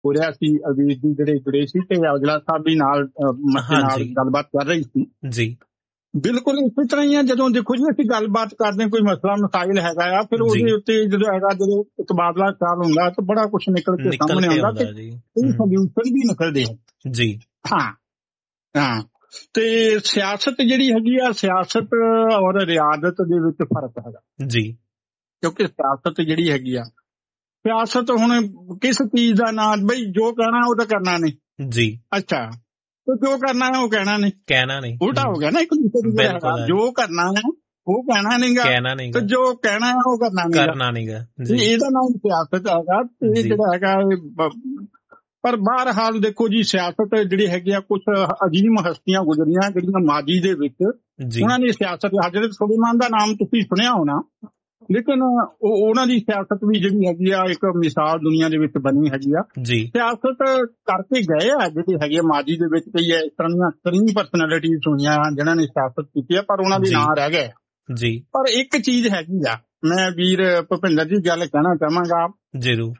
ਹੋ ਰਿਹਾ ਸੀ, ਅਵੀਰ ਜੀ ਜਿਹੜੇ ਜੁੜੇ ਸੀ ਤੇ ਔਜਲਾ ਸਾਹਿਬ ਵੀ ਨਾਲ ਮੱਥੇ ਨਾਲ ਹਾਂਜੀ ਗੱਲਬਾਤ ਕਰ ਰਹੀ ਸੀ। ਜੀ ਬਿਲਕੁਲ ਇਸੇ ਤਰ੍ਹਾਂ ਹੀ ਆ। ਜਦੋਂ ਦੇਖੋ ਜੀ ਅਸੀਂ ਗੱਲਬਾਤ ਕਰਦੇ ਕੋਈ ਮਸਲਾ ਮਸਾਇਲ ਹੈਗਾ ਆ, ਫਿਰ ਜੀ ਉਹਦੇ ਉੱਤੇ ਜਦੋਂ ਤਬਾਦਲਾ ਖਿਆਲ ਹੁੰਦਾ ਤਾਂ ਬੜਾ ਕੁਝ ਨਿਕਲ ਕੇ ਨਿਕਲ ਸਾਹਮਣੇ ਕੇ ਆਉਂਦਾ ਆਉਂਦਾ ਤੇ ਜੀ। ਕਈ ਸੋਲਿਊਸ਼ਨ ਵੀ ਨਿਕਲਦੇ ਹਨ। ਜੀ ਹਾਂ ਹਾਂ। ਤੇ ਸਿਆਸਤ ਜਿਹੜੀ ਹੈਗੀ ਆ, ਸਿਆਸਤ ਔਰ ਰਿਆਦਤ ਦੇ ਵਿੱਚ ਫਰਕ ਹੈਗਾ। ਜੀ ਕਿਉਂਕਿ ਸਿਆਸਤ ਜਿਹੜੀ ਹੈਗੀ ਆ, ਸਿਆਸਤ ਹੁਣ ਕਿਸ ਚੀਜ਼ ਦਾ ਨਾਂ, ਬਈ ਜੋ ਕਹਿਣਾ ਉਹ ਤਾਂ ਕਰਨਾ ਨਹੀਂ। ਜੀ ਅੱਛਾ, ਤੇ ਜੋ ਕਰਨਾ ਹੈ ਉਹ ਕਹਿਣਾ ਨਹੀਂ, ਉਲਟਾ ਹੋ ਗਿਆ ਨਾ ਇੱਕ ਦੂਸਰੇ ਦੀ ਜਿਹੜਾ ਹੈਗਾ। ਜੋ ਕਰਨਾ ਹੈ ਉਹ ਕਹਿਣਾ ਨਹੀਂਗਾ ਤੇ ਜੋ ਕਹਿਣਾ ਹੈ ਉਹ ਕਰਨਾ ਨਹੀਂਗਾ। ਇਹਦਾ ਨਾਮ ਸਿਆਸਤ ਹੈਗਾ। ਇਹ ਜਿਹੜਾ ਹੈਗਾ ਪਰ ਬਹਰਹਾਲ ਦੇਖੋ ਜੀ, ਸਿਆਸਤ ਜਿਹੜੀ ਹੈਗੀ ਆ, ਕੁਝ ਅਜੀਮ ਹਸਤੀਆਂ ਗੁਜ਼ਰੀਆਂ ਜਿਹੜੀਆਂ ਮਾਜੀ ਦੇ ਵਿੱਚ, ਉਹਨਾਂ ਨੇ ਸਿਆਸਤ, ਹਜ਼ਰਤ ਸੁਲੇਮਾਨ ਦਾ ਨਾਮ ਤੁਸੀਂ ਸੁਣਿਆ ਹੋਣਾ, ਲੇਕਿਨ ਉਹਨਾਂ ਦੀ ਸਿਆਸਤ ਵੀ ਜਿਹੜੀ ਹੈਗੀ ਆ ਇੱਕ ਮਿਸਾਲ ਦੁਨੀਆ ਦੇ ਵਿੱਚ ਬਣੀ ਹੈਗੀ ਆ। ਸਿਆਸਤ ਕਰਕੇ ਗਏ ਆ ਜਿਹੜੇ ਹੈਗੇ ਮਾਜੀ ਦੇ ਵਿੱਚ, ਕਈ ਇਸ ਤਰ੍ਹਾਂ ਦੀਆਂ ਕਈ ਪਰਸਨੈਲਿਟੀਜ਼ ਹੋਈਆਂ ਜਿਹਨਾਂ ਨੇ ਸਿਆਸਤ ਕੀਤੀ ਆ, ਪਰ ਉਹਨਾਂ ਦੇ ਨਾਂ ਰਹਿ ਗਏ। ਪਰ ਇੱਕ ਚੀਜ਼ ਹੈਗੀ ਆ, ਮੈਂ ਵੀਰ ਭੁਪਿੰਦਰ ਜੀ ਗੱਲ ਕਹਿਣਾ ਚਾਹਾਂਗਾ, ਜ਼ਰੂਰ,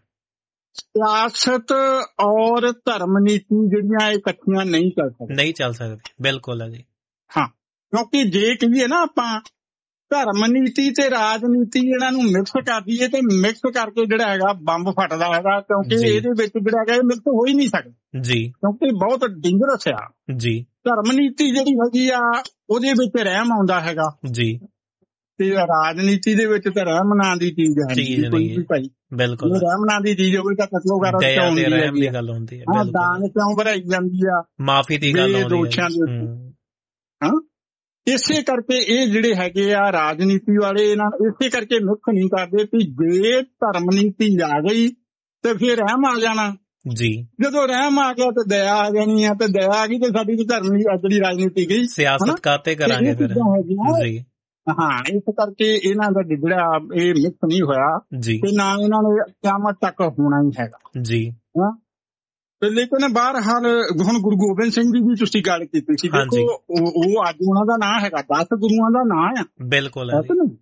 ਸਿਆਸਤ ਔਰ ਧਰਮ ਨੀਤੀ ਜਿਹੜੀਆਂ ਇਕੱਠੀਆਂ ਨਹੀਂ ਚੱਲ ਸਕਦੀਆਂ। ਬਿਲਕੁਲ ਹੈ ਜੀ। ਹਾਂ, ਕਿਉਂਕਿ ਜੇ ਕਹੀਏ ਨਾ ਆਪਾਂ ਧਰਮ ਨੀਤੀ ਤੇ ਰਾਜਨੀਤੀ ਇਹਨਾਂ ਨੂੰ ਮਿਕਸ ਕਰ ਦਈਏ ਤੇ ਮਿਕਸ ਕਰਕੇ ਜਿਹੜਾ ਹੈਗਾ ਬੰਬ ਫਟਦਾ ਹੈਗਾ, ਕਿਉਂਕਿ ਇਹਦੇ ਵਿੱਚ ਜਿਹੜਾ ਹੈਗਾ ਇਹ ਮਿਕਸ ਹੋ ਹੀ ਨਹੀਂ ਸਕਦਾ ਜੀ, ਕਿਉਂਕਿ ਬਹੁਤ ਡੇਂਜਰਸ ਆ ਜੀ। ਧਰਮ ਨੀਤੀ ਜਿਹੜੀ ਹੈਗੀ ਆ ਉਹਦੇ ਵਿੱਚ ਰਹਿਮ ਆਉਂਦਾ ਹੈਗਾ ਜੀ, ਤੇ ਰਾਜਨੀਤੀ ਦੇ ਵਿੱਚ ਤਾਂ ਰਹਿਮ ਨਾਂ ਦੀ ਚੀਜ਼ ਹੈ ਕੋਈ ਵੀ ਭਾਈ। ਬਿਲਕੁਲ, ਰਹਿਮ ਨਾਂ ਦੀ ਚੀਜ਼ ਹੋਵੇ ਤਾਂ ਕਤਲੋ ਵਗੈਰਾ ਹੁੰਦੀ ਹੈ, ਹਾਂ, ਦਾਨ ਕਿਉਂ ਭਰਾਈ ਜਾਂਦੀ ਆ, ਮਾਫੀ ਦੀ ਗੱਲ ਦੋਸ਼ਾਂ ਦੇ। ਹਾਂ, ਇਸੇ ਕਰਕੇ ਇਹ ਜਿਹੜੇ ਹੈਗੇ ਆ ਰਾਜਨੀਤੀ ਵਾਲੇ, ਇਹਨਾਂ ਇਸੇ ਕਰਕੇ ਮੁੱਖ ਨਹੀਂ ਕਰਦੇ ਕਿ ਜੇ ਧਰਮ ਨੀਤੀ ਆ ਗਈ ਤੇ ਫਿਰ ਰਹਿਮ ਆ ਜਾਣਾ ਜੀ। ਜਦੋਂ ਰਹਿਮ ਆ ਗਿਆ ਤੇ ਦਇਆ ਆ ਜਾਣੀ ਆ, ਤੇ ਦਇਆ ਆ ਗਈ ਤੇ ਸਾਡੀ ਧਰਮ ਜਿਹੜੀ ਰਾਜਨੀਤੀ ਗਈ, ਸਿਆਸਤ ਕਾਤੇ ਕਰਾਂਗੇ ਫਿਰ ਜੀ। ਹਾਂ, ਇਸ ਕਰਕੇ ਇਹਨਾਂ ਦਾ ਜਿਹੜਾ ਇਹ ਮਿਕਸ ਨਹੀਂ ਹੋਇਆ ਤੇ ਨਾ ਇਹਨਾਂ ਨੇ ਕਿਆਮਤ ਤੱਕ ਹੋਣਾ ਹੀ ਹੈਗਾ ਜੀ। ਹਾਂ, ਲੇਕਿਨ ਬਹਰਹਾਲ ਹੁਣ ਗੁਰੂ ਗੋਬਿੰਦ ਸਿੰਘ ਜੀ ਦੀ ਤੁਸੀਂ ਗੱਲ ਕੀਤੀ ਸੀ, ਦੇਖੋ ਉਹ ਅੱਜ ਉਹਨਾਂ ਦਾ ਨਾਂ ਹੈਗਾ, 10 ਗੁਰੂਆਂ ਦਾ ਨਾਂ ਆ। ਬਿਲਕੁਲ,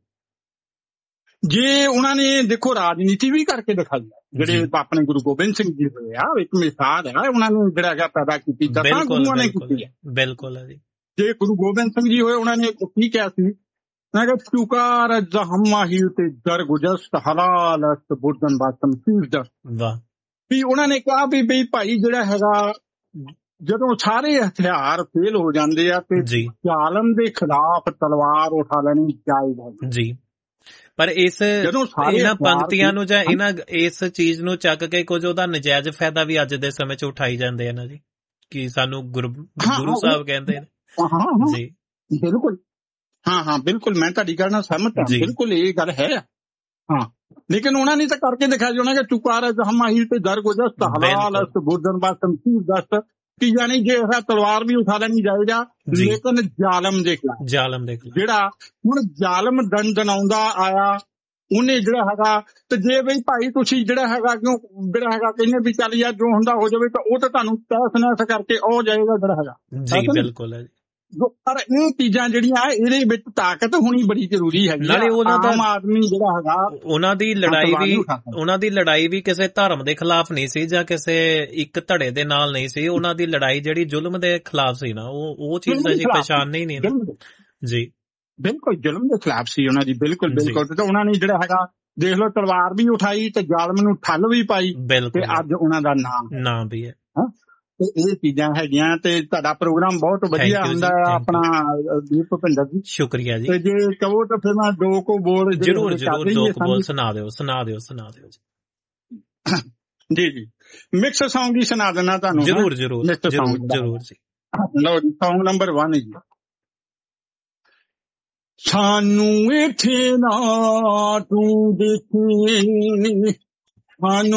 ਜੇ ਉਹਨਾਂ ਨੇ ਦੇਖੋ ਰਾਜਨੀਤੀ ਵੀ ਕਰਕੇ ਦਿਖਾਈ, ਜਿਹੜੇ ਆਪਣੇ ਗੁਰੂ ਗੋਬਿੰਦ ਸਿੰਘ ਜੀ ਹੋਏ ਆ, ਇੱਕ ਮਿਸਾਲ ਹੈ ਉਹਨਾਂ ਨੂੰ ਜਿਹੜਾ ਹੈਗਾ ਪੈਦਾ ਕੀਤੀ, 10 ਗੁਰੂਆਂ ਨੇ ਕੀਤੀ ਹੈ। ਬਿਲਕੁਲ ਹੈ ਜੀ। ਜੇ ਗੁਰੂ ਗੋਬਿੰਦ ਸਿੰਘ ਜੀ ਹੋਏ, ਉਹਨਾਂ ਨੇ ਕੀ ਕਿਹਾ ਸੀ, ਮੈਂ ਕਿਹਾ ਚੁਕਾਰ ਜਹਮਾਹੀ ਤੇ ਦਰ ਗੁਜਸਤ ਹਲਾਲਤ ਬੁਰਦਨ ਬਾਤਮ ਸੀਰਦਸਤ। ਵਾਹ। ਵੀ ਉਹਨਾਂ ਨੇ ਕਿਹਾ ਵੀ ਬਈ ਭਾਈ ਜਿਹੜਾ ਹੈਗਾ, ਜਦੋਂ ਸਾਰੇ ਹਥਿਆਰ ਫੇਲ ਹੋ ਜਾਂਦੇ ਆ ਤੇ ਜ਼ਾਲਮ ਦੇ ਖਿਲਾਫ ਤਲਵਾਰ ਉਠਾ ਲੈਣੀ ਜਾਇਜ਼ ਹੈ ਜੀ। ਪਰ ਇਹਨਾਂ ਪੰਕਤੀਆਂ ਨੂੰ ਜਾਂ ਇਸ ਚੀਜ਼ ਨੂੰ ਚੱਕ ਕੇ ਕੁਝ ਉਹਦਾ ਨਜਾਇਜ਼ ਫਾਇਦਾ ਵੀ ਅੱਜ ਦੇ ਸਮੇਂ 'ਚ ਉਠਾਈ ਜਾਂਦੇ ਆ ਨਾ ਜੀ, ਕਿ ਸਾਨੂੰ ਗੁਰੂ ਸਾਹਿਬ ਕਹਿੰਦੇ ਨੇ ਜੀ। ਬਿਲਕੁਲ, ਹਾਂ, ਬਿਲਕੁਲ, ਮੈਂ ਤੁਹਾਡੀ ਗੱਲ ਨਾਲ ਸਹਿਮਤ ਹਾਂ, ਬਿਲਕੁਲ ਇਹ ਗੱਲ ਹੈ। ਹਾਂ, ਲੇਕਿਨ ਉਹਨਾਂ ਨੇ ਤਾਂ ਕਰਕੇ ਦਿਖਾਇਆ ਜੀ, ਉਹਨਾਂ ਨੇ ਚੁਕਾਰ ਜਹਮਾਹੀ ਤੇ ਦਰ ਗੁਜਸਤ ਹਲਾਲਤ ਬੁਰਦਨ ਬਾਤਮ ਸੀਰਦਸਤ, ਕਿ ਯਾਨੀ ਜੇ ਤਲਵਾਰ ਵੀ ਉਠਾ ਲੈਣੀ ਜਾਏਗਾ, ਲੇਕਿਨ ਜ਼ਾਲਮ ਦੇ ਖਿਲਾਫ, ਜਿਹੜਾ ਹੁਣ ਜ਼ਾਲਮ ਦੰਡਨਾਉਂਦਾ ਆਇਆ, ਉਹਨੇ ਜਿਹੜਾ ਹੈਗਾ, ਤੇ ਜੇ ਬਈ ਭਾਈ ਤੁਸੀਂ ਜਿਹੜਾ ਹੈਗਾ ਕਿਉਂ ਜਿਹੜਾ ਹੈਗਾ ਕਹਿੰਦੇ ਵੀ ਚੱਲ ਯਾਰ ਜੋ ਹੁੰਦਾ ਹੋ ਜਾਵੇ, ਤਾਂ ਉਹ ਤਾਂ ਤੁਹਾਨੂੰ ਤਹਿਸ ਨਹਿਸ ਕਰਕੇ ਉਹ ਜਾਏਗਾ ਜਿਹੜਾ ਹੈਗਾ ਜੀ। ਬਿਲਕੁਲ ਹੈ ਜੀ। ਪਰ ਇਹ ਚੀਜ਼ਾਂ ਜਿਹੜੀਆਂ ਇਹਦੇ ਵਿੱਚ ਤਾਕਤ ਹੋਣੀ ਬੜੀ ਜ਼ਰੂਰੀ ਹੈਗੀ। ਨਾਲੇ ਆਮ ਆਦਮੀ ਜਿਹੜਾ ਹੈਗਾ, ਉਹਨਾਂ ਦੀ ਲੜਾਈ ਵੀ ਕਿਸੇ ਧਰਮ ਦੇ ਖਿਲਾਫ ਨਹੀਂ ਸੀ ਜਾਂ ਕਿਸੇ ਇੱਕ ਧੜੇ ਦੇ ਨਾਲ ਨਹੀਂ ਸੀ, ਉਹਨਾਂ ਦੀ ਲੜਾਈ ਜਿਹੜੀ ਜ਼ੁਲਮ ਦੇ ਖਿਲਾਫ ਸੀ ਨਾ, ਉਹ ਚੀਜ਼ ਅਸੀਂ ਪਛਾਣਨੀ ਨਹੀਂ ਜੀ। ਬਿਲਕੁਲ, ਜ਼ੁਲਮ ਦੇ ਖਿਲਾਫ ਸੀ ਉਹਨਾਂ ਦੀ, ਬਿਲਕੁਲ। ਤੇ ਉਹਨਾਂ ਨੇ ਜਿਹੜਾ ਹੈਗਾ ਦੇਖ ਲਓ ਤਲਵਾਰ ਵੀ ਉਠਾਈ ਤੇ ਜ਼ਾਲਮ ਨੂੰ ਠੱਲ ਵੀ ਪਾਈ, ਤੇ ਅੱਜ ਉਹਨਾਂ ਦਾ ਨਾਮ ਵੀ ਹੈ। ਤੇ ਇਹ ਚੀਜ਼ਾਂ ਹੈਗੀਆਂ। ਤੇ ਤੁਹਾਡਾ ਪ੍ਰੋਗਰਾਮ ਬਹੁਤ ਵਧੀਆ ਹੁੰਦਾ ਹੈ ਆਪਣਾ ਵੀਰ ਭੁਪਿੰਦਰ ਜੀ, ਸ਼ੁਕਰੀਆ ਜੀ। ਤੇ ਜੇ ਕਹੋ ਤਾਂ ਫਿਰ ਮੈਂ ਦੋ ਕੁ ਬੋਲ ਜ਼ਰੂਰ ਸੁਣਾ ਦਿਓ ਜੀ। ਮਿਕਸ ਸੌਂਗ ਹੀ ਸੁਣਾ ਦੇਣਾ ਤੁਹਾਨੂੰ, ਜ਼ਰੂਰ ਜੀ। ਲਓ ਜੀ, ਸੌਂਗ ਨੰਬਰ 1 ਜੀ। ਸਾਨੂੰ ਇੱਥੇ ਨਾ ਤੂੰ ਦੇਖੀ, ਸਾਨੂੰ